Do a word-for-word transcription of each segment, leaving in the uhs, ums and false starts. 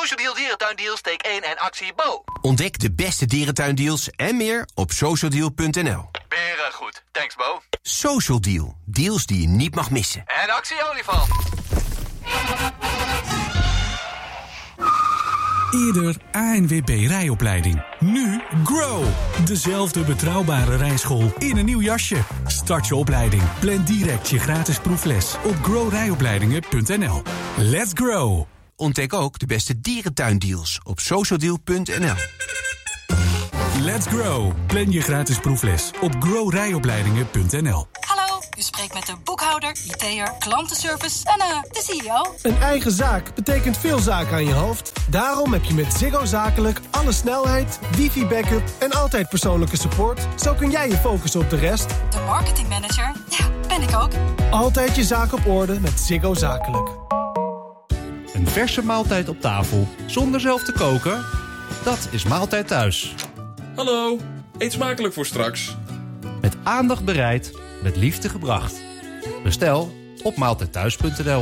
Social Deal Dierentuindeals, steek één en actie Bo. Ontdek de beste dierentuindeals en meer op socialdeal punt n l. Beren goed, thanks Bo. Social Deal, deals die je niet mag missen. En actie olifant. Eerder A N W B rijopleiding. Nu Grow. Dezelfde betrouwbare rijschool in een nieuw jasje. Start je opleiding. Plan direct je gratis proefles op grow rijopleidingen punt n l. Let's grow. Ontdek ook de beste dierentuindeals op socialdeal punt n l. Let's grow. Plan je gratis proefles op grow rijopleidingen punt n l. Hallo, u spreekt met de boekhouder, I T'er, klantenservice en uh, de C E O. Een eigen zaak betekent veel zaken aan je hoofd. Daarom heb je met Ziggo Zakelijk alle snelheid, wifi-backup en altijd persoonlijke support. Zo kun jij je focussen op de rest. De marketingmanager? Ja, ben ik ook. Altijd je zaak op orde met Ziggo Zakelijk. Een verse maaltijd op tafel, zonder zelf te koken? Dat is Maaltijd Thuis. Hallo, eet smakelijk voor straks. Met aandacht bereid, met liefde gebracht. Bestel op maaltijdthuis punt n l.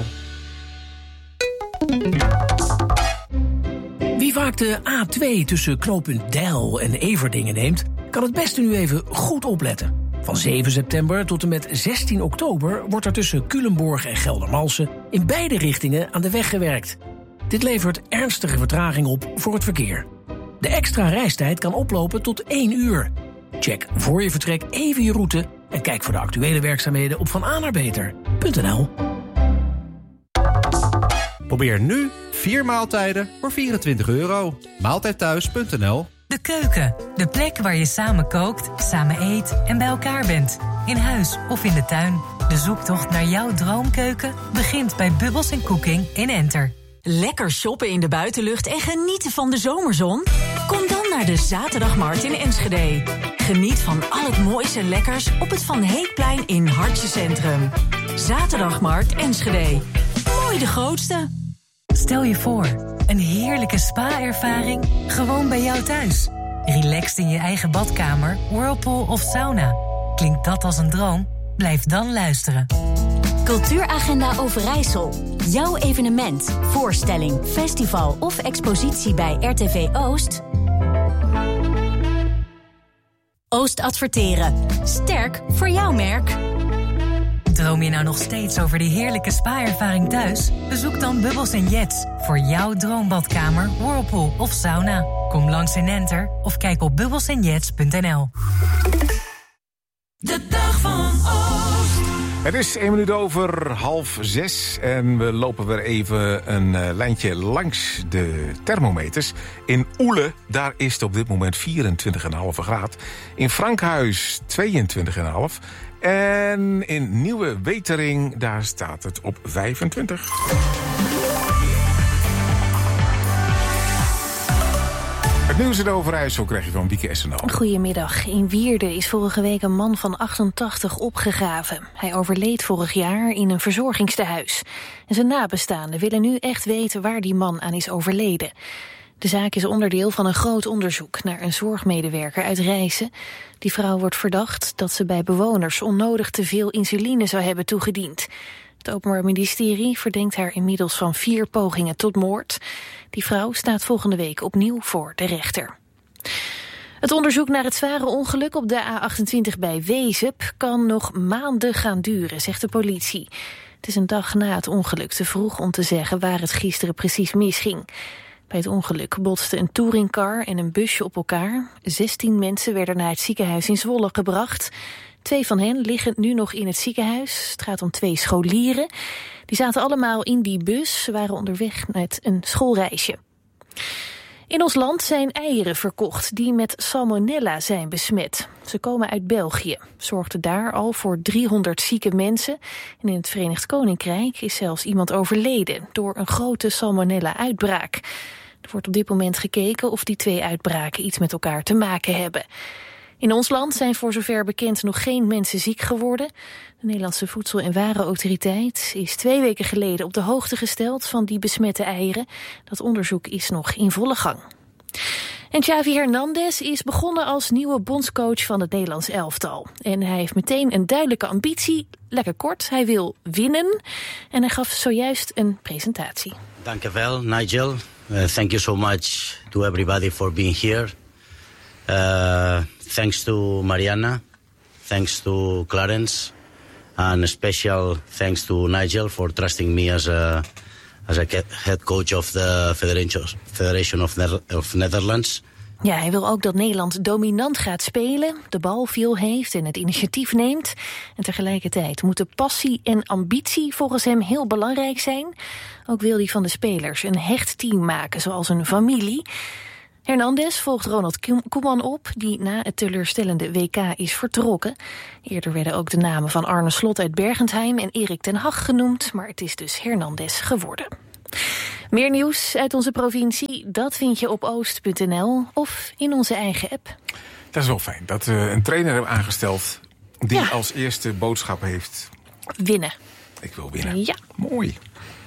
Wie vaak de A twee tussen knooppunt Deil en Everdingen neemt, kan het beste nu even goed opletten. Van zeven september tot en met zestien oktober wordt er tussen Culemborg en Geldermalsen in beide richtingen aan de weg gewerkt. Dit levert ernstige vertraging op voor het verkeer. De extra reistijd kan oplopen tot één uur. Check voor je vertrek even je route en kijk voor de actuele werkzaamheden op van a naar beter punt n l. Probeer nu vier maaltijden voor vierentwintig euro. maaltijdthuis punt n l. De keuken, de plek waar je samen kookt, samen eet en bij elkaar bent. In huis of in de tuin. De zoektocht naar jouw droomkeuken begint bij Bubbles en Cooking in Enter. Lekker shoppen in de buitenlucht en genieten van de zomerzon? Kom dan naar de Zaterdagmarkt in Enschede. Geniet van al het moois en lekkers op het Van Heekplein in Hartje Centrum. Zaterdagmarkt Enschede. Mooi de grootste. Stel je voor, een heerlijke spa-ervaring gewoon bij jou thuis. Relaxed in je eigen badkamer, whirlpool of sauna. Klinkt dat als een droom? Blijf dan luisteren. Cultuuragenda Overijssel. Jouw evenement, voorstelling, festival of expositie bij R T V Oost? Oost Adverteren. Sterk voor jouw merk. Droom je nou nog steeds over die heerlijke spa-ervaring thuis? Bezoek dan Bubbles en Jets voor jouw droombadkamer, whirlpool of sauna. Kom langs in Enter of kijk op bubbles en jets punt n l. De dag van Oost. Het is één minuut over half zes en we lopen weer even een uh, lijntje langs de thermometers. In Oele, daar is het op dit moment vierentwintig komma vijf graad. In Frankhuis tweeëntwintig komma vijf. En in Nieuwe Wetering, daar staat het op vijfentwintig. Het nieuws in Overijssel krijg je van Wieke Essenal. Goedemiddag. In Wierden is vorige week een man van achtentachtig opgegraven. Hij overleed vorig jaar in een verzorgingstehuis. En zijn nabestaanden willen nu echt weten waar die man aan is overleden. De zaak is onderdeel van een groot onderzoek naar een zorgmedewerker uit Rijssen. Die vrouw wordt verdacht dat ze bij bewoners onnodig te veel insuline zou hebben toegediend. Het Openbaar Ministerie verdenkt haar inmiddels van vier pogingen tot moord. Die vrouw staat volgende week opnieuw voor de rechter. Het onderzoek naar het zware ongeluk op de A achtentwintig bij Wezep kan nog maanden gaan duren, zegt de politie. Het is een dag na het ongeluk te vroeg om te zeggen waar het gisteren precies misging. Bij het ongeluk botsten een touringcar en een busje op elkaar. zestien mensen werden naar het ziekenhuis in Zwolle gebracht. Twee van hen liggen nu nog in het ziekenhuis. Het gaat om twee scholieren. Die zaten allemaal in die bus. Ze waren onderweg met een schoolreisje. In ons land zijn eieren verkocht die met salmonella zijn besmet. Ze komen uit België. Zorgden daar al voor driehonderd zieke mensen. En in het Verenigd Koninkrijk is zelfs iemand overleden door een grote salmonella-uitbraak. Er wordt op dit moment gekeken of die twee uitbraken iets met elkaar te maken hebben. In ons land zijn voor zover bekend nog geen mensen ziek geworden. De Nederlandse Voedsel- en Warenautoriteit is twee weken geleden op de hoogte gesteld van die besmette eieren. Dat onderzoek is nog in volle gang. En Xavi Hernandez is begonnen als nieuwe bondscoach van het Nederlands elftal. En hij heeft meteen een duidelijke ambitie, lekker kort, hij wil winnen. En hij gaf zojuist een presentatie. Dank je wel, Nigel. Uh, thank you so much to everybody for being here. Uh, thanks to Mariana. Thanks to Clarence. And a special thanks to Nigel for trusting me as a as a head coach of the Federation, Federation of, ne- of Netherlands. Ja, hij wil ook dat Nederland dominant gaat spelen, de bal veel heeft en het initiatief neemt. En tegelijkertijd moeten passie en ambitie volgens hem heel belangrijk zijn. Ook wil hij van de spelers een hecht team maken, zoals een familie. Hernandez volgt Ronald Koeman op, die na het teleurstellende W K is vertrokken. Eerder werden ook de namen van Arne Slot uit Bergentheim en Erik ten Hag genoemd, maar het is dus Hernandez geworden. Meer nieuws uit onze provincie, dat vind je op oost punt n l of in onze eigen app. Dat is wel fijn, dat we een trainer hebben aangesteld die ja. als eerste boodschap heeft. Winnen. Ik wil winnen. Ja. Mooi.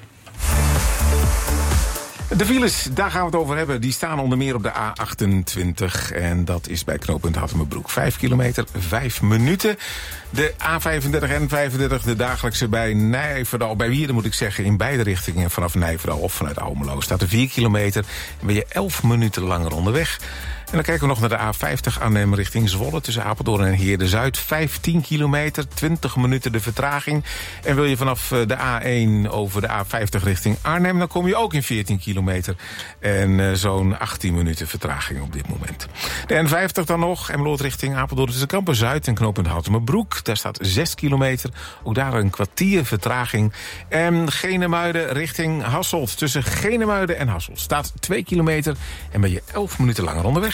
De files, daar gaan we het over hebben. Die staan onder meer op de A achtentwintig. En dat is bij knooppunt Hattemerbroek. Vijf kilometer, vijf minuten. De A vijfendertig en vijfendertig, de dagelijkse bij Nijverdal. Bij Wierden moet ik zeggen, in beide richtingen. Vanaf Nijverdal of vanuit Almelo staat er vier kilometer. En ben je elf minuten langer onderweg. En dan kijken we nog naar de A vijftig Arnhem richting Zwolle. Tussen Apeldoorn en Heerde-Zuid. vijftien kilometer, twintig minuten de vertraging. En wil je vanaf de A één over de A vijftig richting Arnhem, dan kom je ook in veertien kilometer. En uh, zo'n achttien minuten vertraging op dit moment. De N vijftig dan nog. Emmeloord richting Apeldoorn tussen Kampen-Zuid en knooppunt Hattemerbroek. Daar staat zes kilometer. Ook daar een kwartier vertraging. En Genemuiden richting Hasselt. Tussen Genemuiden en Hasselt staat twee kilometer. En ben je elf minuten langer onderweg.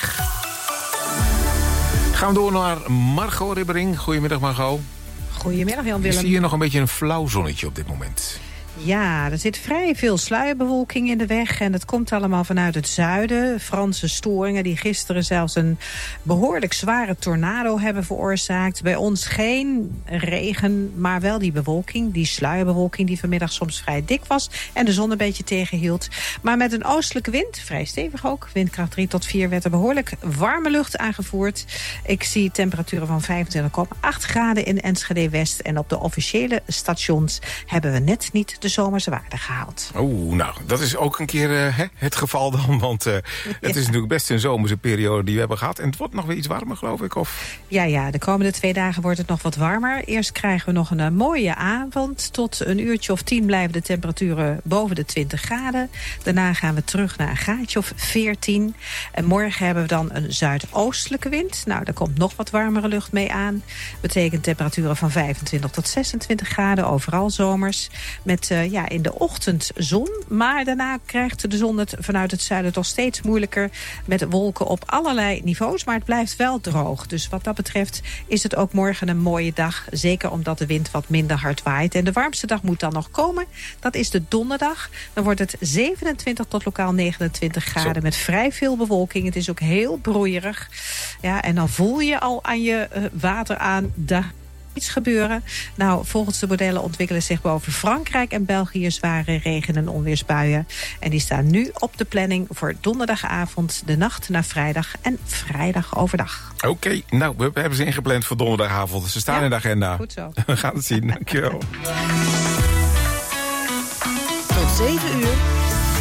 Gaan we door naar Margot Ribbering. Goedemiddag, Margot. Goedemiddag, Jan-Willem. Ik zie hier nog een beetje een flauw zonnetje op dit moment. Ja, er zit vrij veel sluierbewolking in de weg. En het komt allemaal vanuit het zuiden. Franse storingen die gisteren zelfs een behoorlijk zware tornado hebben veroorzaakt. Bij ons geen regen, maar wel die bewolking. Die sluierbewolking die vanmiddag soms vrij dik was. En de zon een beetje tegenhield. Maar met een oostelijke wind, vrij stevig ook. Windkracht drie tot vier werd er behoorlijk warme lucht aangevoerd. Ik zie temperaturen van vijfentwintig komma acht graden in Enschede West. En op de officiële stations hebben we net niet de zomerse waarde gehaald. Oeh, nou, dat is ook een keer uh, hè, het geval dan. Want uh, het ja. is natuurlijk best een zomerse periode die we hebben gehad. En het wordt nog weer iets warmer, geloof ik, of? Ja, ja, de komende twee dagen wordt het nog wat warmer. Eerst krijgen we nog een uh, mooie avond. Tot een uurtje of tien blijven de temperaturen boven de twintig graden. Daarna gaan we terug naar een graadje of veertien. En morgen hebben we dan een zuidoostelijke wind. Nou, daar komt nog wat warmere lucht mee aan. Betekent temperaturen van vijfentwintig tot zesentwintig graden, overal zomers. Met uh, ja, in de ochtend zon. Maar daarna krijgt de zon het vanuit het zuiden toch steeds moeilijker. Met wolken op allerlei niveaus. Maar het blijft wel droog. Dus wat dat betreft is het ook morgen een mooie dag. Zeker omdat de wind wat minder hard waait. En de warmste dag moet dan nog komen. Dat is de donderdag. Dan wordt het zevenentwintig tot lokaal negenentwintig graden. Zo. Met vrij veel bewolking. Het is ook heel broeierig. Ja, en dan voel je al aan je uh, water aan. Daar iets gebeuren. Nou, volgens de modellen ontwikkelen zich boven Frankrijk en België zware regen- en onweersbuien. En die staan nu op de planning voor donderdagavond, de nacht naar vrijdag en vrijdag overdag. Oké, okay, nou, we hebben ze ingepland voor donderdagavond. Ze staan ja, in de agenda. Goed zo. We gaan het zien, dankjewel. Tot zeven uur.